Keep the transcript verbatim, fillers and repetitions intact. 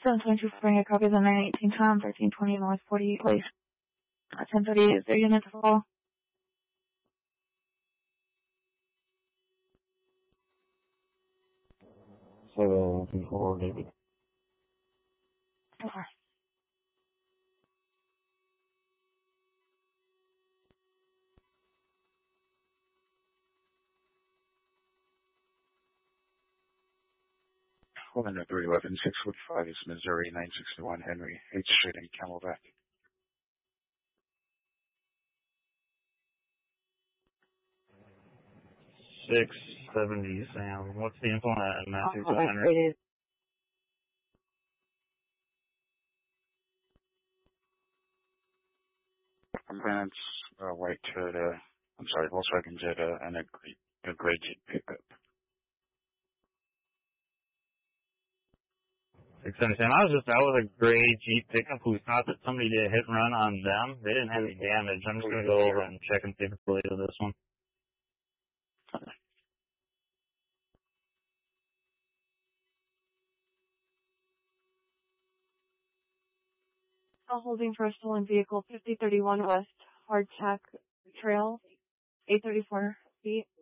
seven twenty-two Spring, a copy of the nine eighteen Tom, thirteen twenty North forty-eight Place. Uh, ten thirty is their unit to fall. seven two four, David. Over. One hundred three eleven, six foot five is Missouri, nine sixty-one Henry, eighth Street in Camelback. six seventy, Sam. What's the info on Matthews Oh, and Henry? it is. Combinants, uh, white Toyota, I'm sorry, Volkswagen Jetta, and a gray, a gray Jeep pickup. six seventy, Sam. I was just out with a gray Jeep pickup who thought that somebody did a hit and run on them. They didn't have any damage. I'm just going to go over and check and see if it's related to this one. Still holding for a stolen vehicle, fifty thirty-one West Hardtack Trail, eight thirty-four feet.